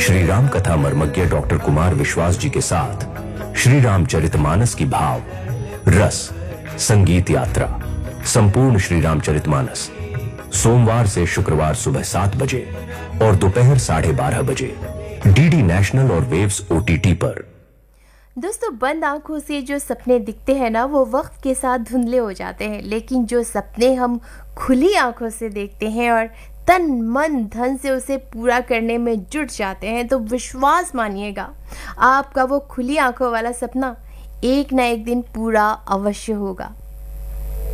श्री राम कथा मर्मज्ञ डॉक्टर कुमार विश्वास जी के साथ श्री रामचरितमानस की भाव रस संगीत यात्रा संपूर्ण श्री रामचरितमानस सोमवार से शुक्रवार सुबह 7 बजे और दोपहर 12:30 बजे डीडी नेशनल और वेव्स ओटीटी पर। दोस्तों, बंद आंखों से जो सपने दिखते हैं ना, वो वक्त के साथ धुंधले हो जाते हैं, लेकिन जो सपने हम खुली आंखों से देखते हैं और तन मन धन से उसे पूरा करने में जुट जाते हैं, तो विश्वास मानिएगा, आपका वो खुली आंखों वाला सपना एक ना एक दिन पूरा अवश्य होगा।